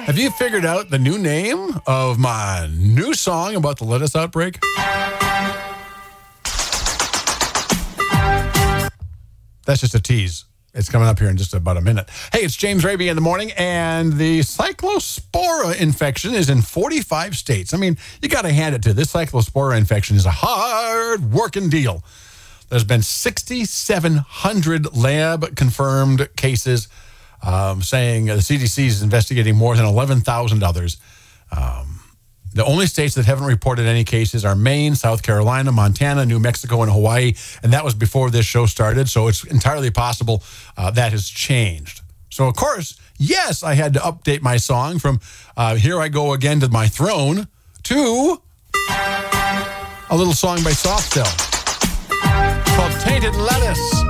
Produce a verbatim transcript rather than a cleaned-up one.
Have you figured out the new name of my new song about the lettuce outbreak? That's just a tease. It's coming up here in just about a minute. Hey, it's James Raby in the morning, and the cyclospora infection is in forty-five states. I mean, you got to hand it to this cyclospora infection is a hard-working deal. There's been six thousand seven hundred lab-confirmed cases, um, saying the C D C is investigating more than eleven thousand others. Um, the only states that haven't reported any cases are Maine, South Carolina, Montana, New Mexico, and Hawaii. And that was before this show started, so it's entirely possible uh, that has changed. So, of course, yes, I had to update my song from uh, Here I Go Again to My Throne to a little song by Soft Cell called Tainted Lettuce.